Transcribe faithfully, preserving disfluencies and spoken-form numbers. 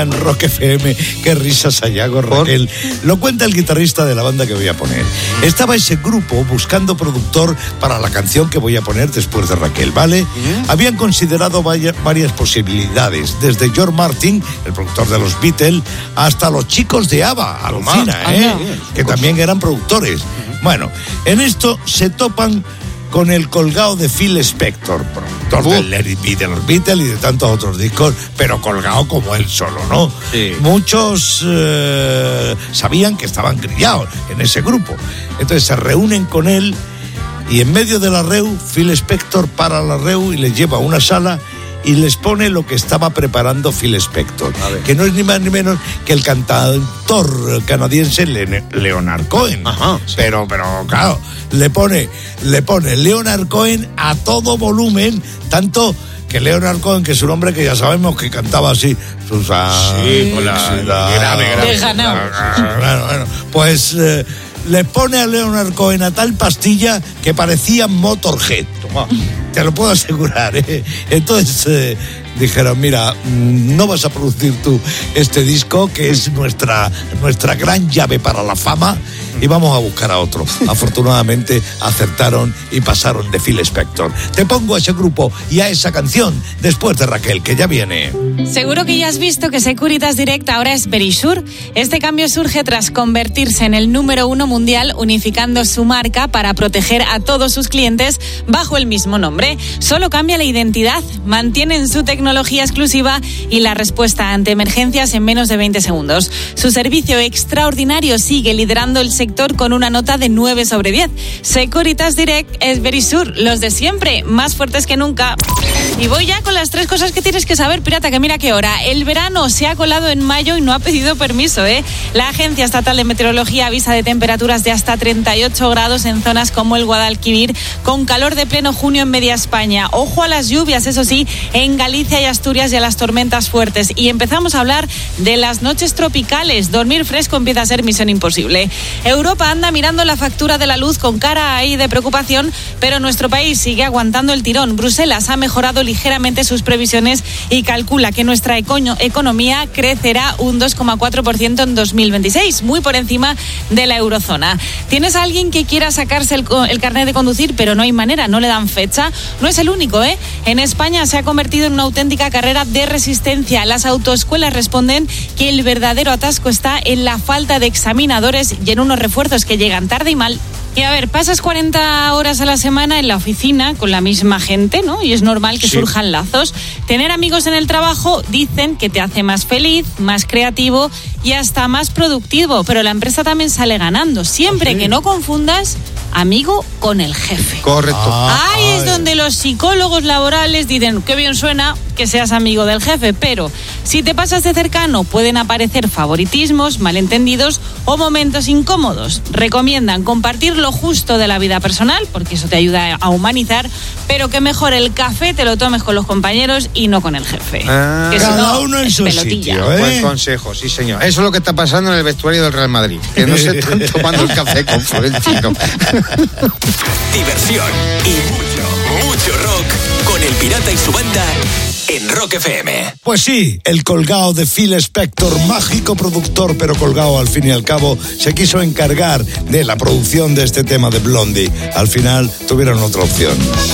En Rock F M, qué risas hallago, Raquel. Lo cuenta el guitarrista de la banda que voy a poner. Estaba ese grupo buscando productor para la canción que voy a poner después de Raquel, ¿vale? ¿Mm? Habían considerado vaya, varias posibilidades, desde George Martin, el productor de los Beatles, hasta los chicos de ABBA, alucina, ¿eh? Ah, no. Que también eran productores. Uh-huh. Bueno, en esto se topan con el colgado de Phil Spector, productor uh. del Let It Be de los Beatles y de tantos otros discos, pero colgado como él solo, ¿no? Sí. Muchos eh, sabían que estaban grillados en ese grupo. Entonces se reúnen con él y en medio de la reu, Phil Spector para la reu y les lleva a una sala y les pone lo que estaba preparando Phil Spector, que no es ni más ni menos que el cantautor canadiense Le- Leonard Cohen. Ajá, sí. Pero, pero claro, le pone, le pone Leonard Cohen a todo volumen, tanto que Leonard Cohen, que es un hombre que ya sabemos que cantaba así, Susana, sí, con la grave, grave. Bueno, bueno, pues eh, le pone a Leonard Cohen a tal pastilla que parecía Motorhead. Toma. Te lo puedo asegurar, ¿eh? Entonces eh, dijeron, mira, no vas a producir tú este disco, que es nuestra, nuestra gran llave para la fama, y vamos a buscar a otro. Afortunadamente acertaron y pasaron de Phil Spector. Te pongo a ese grupo y a esa canción después de Raquel, que ya viene. Seguro que ya has visto que Securitas Direct ahora es Verisure. Este cambio surge tras convertirse en el número uno mundial, unificando su marca para proteger a todos sus clientes bajo el mismo nombre. Solo cambia la identidad, mantienen su tecnología exclusiva y la respuesta ante emergencias en menos de veinte segundos. Su servicio extraordinario sigue liderando el sector con una nota de nueve sobre diez. Securitas Direct es Verisure, los de siempre, más fuertes que nunca. Y voy ya con las tres cosas que tienes que saber, pirata, que mira qué hora. El verano se ha colado en mayo y no ha pedido permiso, ¿eh? La Agencia Estatal de Meteorología avisa de temperaturas de hasta treinta y ocho grados en zonas como el Guadalquivir, con calor de pleno junio en media España. Ojo a las lluvias, eso sí, en Galicia y Asturias, y a las tormentas fuertes. Y empezamos a hablar de las noches tropicales. Dormir fresco empieza a ser misión imposible. Europa anda mirando la factura de la luz con cara ahí de preocupación, pero nuestro país sigue aguantando el tirón. Bruselas ha mejorado ligeramente sus previsiones y calcula que nuestra econo- economía crecerá un dos coma cuatro por ciento en dos mil veintiséis, muy por encima de la eurozona. ¿Tienes a alguien que quiera sacarse el, el carnet de conducir, pero no hay manera, no le dan fecha? No es el único, ¿eh? En España se ha convertido en una auténtica carrera de resistencia. Las autoescuelas responden que el verdadero atasco está en la falta de examinadores y en unos refuerzos que llegan tarde y mal. Y a ver, pasas cuarenta horas a la semana en la oficina con la misma gente, ¿no? Y es normal que sí. surjan lazos. Tener amigos en el trabajo dicen que te hace más feliz, más creativo y hasta más productivo, pero la empresa también sale ganando, siempre ¿sí? que no confundas amigo con el jefe. Correcto. Ah, Ahí ay. es donde los psicólogos laborales dicen, qué bien suena que seas amigo del jefe, pero si te pasas de cercano pueden aparecer favoritismos, malentendidos o momentos incómodos. Recomiendan compartir lo justo de la vida personal, porque eso te ayuda a humanizar, pero que mejor el café te lo tomes con los compañeros y no con el jefe. Ah, que cada no, uno en su pelotilla. sitio, ¿eh? Buen consejo, sí señor. Eso es lo que está pasando en el vestuario del Real Madrid, que no se están tomando el café con Florentino. Diversión y mucho, mucho rock con el Pirata y su banda en Rock F M. Pues sí, el colgado de Phil Spector, mágico productor, pero colgado al fin y al cabo, se quiso encargar de la producción de este tema de Blondie. Al final tuvieron otra opción.